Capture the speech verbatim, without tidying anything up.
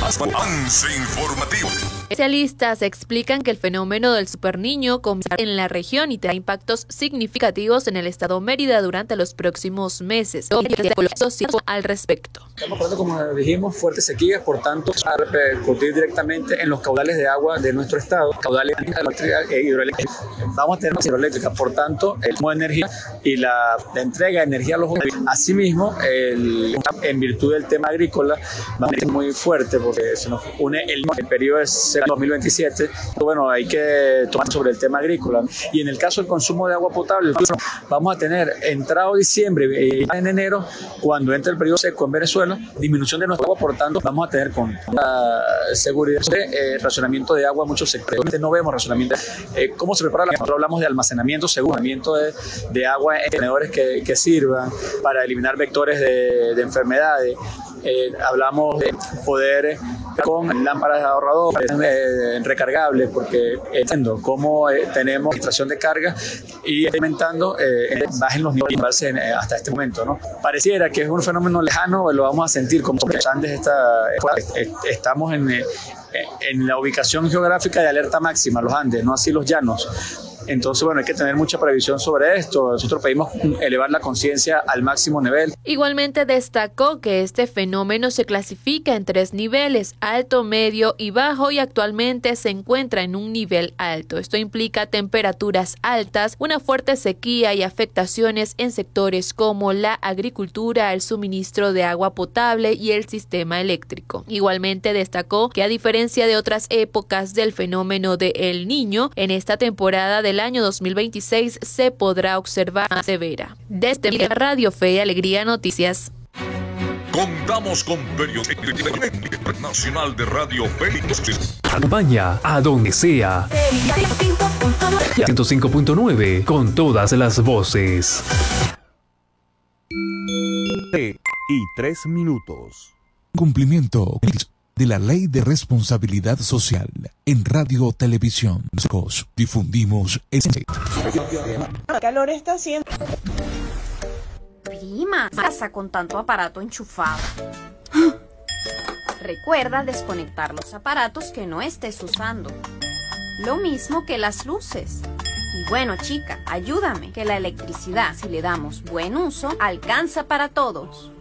Avance informativo. Especialistas explican que el fenómeno del superniño comenzará en la región y tendrá impactos significativos en el estado Mérida durante los próximos meses. Al respecto. Estamos hablando, como dijimos, fuertes sequías, por tanto, va a repercutir directamente en los caudales de agua de nuestro estado, caudales e hidroeléctricos. Vamos a tener hidroeléctrica, por tanto, el consumo de energía y la, la entrega de energía a los hogares. Asimismo, el, en virtud del tema agrícola, va a ser muy fuerte porque se nos une el, el periodo de dos mil veintisiete. Bueno, hay que tomar sobre el tema agrícola. Y en el caso del consumo de agua potable, vamos a tener entrado diciembre y en enero, cuando entre el periodo seco en Venezuela, disminución de nuestra agua, por tanto, vamos a tener con la seguridad de eh, racionamiento de agua en muchos sectores. No vemos racionamiento. Eh, ¿Cómo se prepara? Nosotros hablamos de almacenamiento seguro, almacenamiento de, de agua en contenedores que, que sirvan para eliminar vectores de, de enfermedades. Eh, hablamos de poder con lámparas ahorradoras eh, recargables, porque entiendo cómo eh, tenemos administración de carga y alimentando eh, bajen los niveles eh, hasta este momento, ¿no? Pareciera que es un fenómeno lejano, lo vamos a sentir como los Andes esta, eh, estamos en, eh, en la ubicación geográfica de alerta máxima, los Andes, no así los llanos. Entonces, bueno, hay que tener mucha previsión sobre esto. Nosotros pedimos elevar la conciencia al máximo nivel. Igualmente destacó que este fenómeno se clasifica en tres niveles, alto, medio y bajo, y actualmente se encuentra en un nivel alto. Esto implica temperaturas altas, una fuerte sequía y afectaciones en sectores como la agricultura, el suministro de agua potable y el sistema eléctrico. Igualmente destacó que, a diferencia de otras épocas del fenómeno de El Niño, en esta temporada de el año dos mil veintiséis se podrá observar más severa. Desde Radio Fe y Alegría Noticias. Contamos con periodismo internacional de Radio Fe y Noticias. Acompaña a donde sea. ciento cinco punto nueve con todas las voces. Y tres minutos. Cumplimiento de la Ley de Responsabilidad Social en Radio Televisión. Difundimos el... El calor está haciendo. Prima, ¿qué pasa con tanto aparato enchufado? Recuerda desconectar los aparatos que no estés usando. Lo mismo que las luces. Y bueno, chica, ayúdame, que la electricidad, si le damos buen uso, alcanza para todos.